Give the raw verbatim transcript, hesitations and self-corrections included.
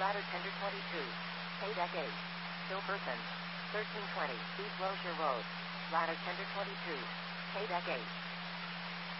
Ladder Tender twenty-two. Paydeck eight. Hilperson. thirteen twenty. East Rozier Road. Ladder Tender twenty-two. Paydeck eight.